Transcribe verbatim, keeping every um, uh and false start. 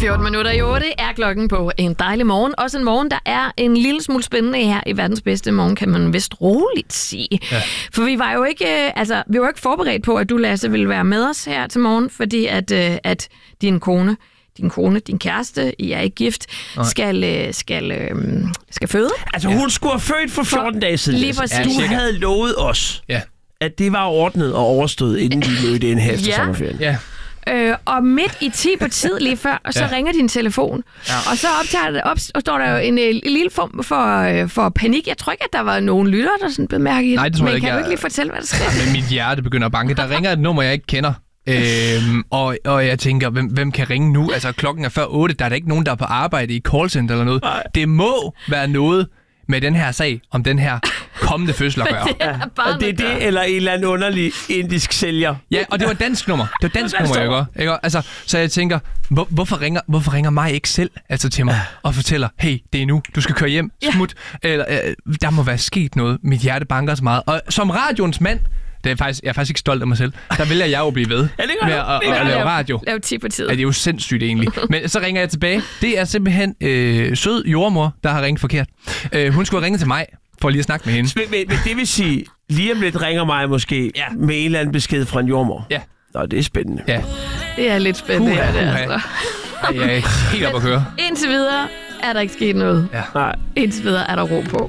fjorten minutter i otte er klokken på en dejlig morgen. Også en morgen, der er en lille smule spændende her i verdens bedste morgen, kan man vist roligt sige. Ja. For vi var jo ikke, altså, vi var ikke forberedt på, at du, Lasse, ville være med os her til morgen, fordi at, at din kone, din kone, din kæreste, I er ikke gift, skal, skal, skal føde. Altså, hun skulle have født for fjorten dage siden. Lige præcis. Du havde lovet os, ja. at det var ordnet og overstået, inden vi mødte en her efter ja. sommerferien. Ja. Øh, og midt i ti på tid lige før, og så ja. ringer din telefon. Ja. Og så optager det op, og står der jo en, en lille form for, for panik. Jeg tror ikke, at der var nogen lytter, der sådan bemærkede det. Nej, det tror men jeg ikke. Men kan jeg... du ikke lige fortælle, hvad der sker? Men mit hjerte begynder at banke. Der ringer et nummer, jeg ikke kender. Øhm, og, og jeg tænker, hvem, hvem kan ringe nu? Altså, klokken er før otte. Der er der ikke nogen, der er på arbejde i callcenter eller noget. Nej. Det må være noget med den her sag, om den her kommende fødsel at gøre. Det er bare og det er det, eller en eller anden underlig indisk sælger. Ja, og det var dansk nummer. Det var dansk nummer, jeg gør. Ikke? Altså, så jeg tænker, hvor, hvorfor, ringer, hvorfor ringer mig ikke selv altså til mig og fortæller, hey, det er nu, du skal køre hjem, smut. Ja. Eller, øh, der må være sket noget. Mit hjerte banker så meget. Og som radioens mand, det er faktisk, jeg er faktisk ikke stolt af mig selv. Der vælger jeg jo blive ved ja, med at, at, at lave radio. Lave ti på tid. Ja, det er jo sindssygt egentlig. Men så ringer jeg tilbage. Det er simpelthen øh, sød jordmor, der har ringet forkert. Øh, hun skulle ringe til mig for lige at snakke med hende. Men, men, men det vil sige, lige om lidt ringer mig måske ja. med en eller anden besked fra en jordmor. Ja. Nå, det er spændende. Ja. Det er lidt spændende. Uha, det, uha. altså. Ej, jeg er helt op at køre. Indtil videre er der ikke sket noget. Ja. Nej. Indtil videre er der ro på.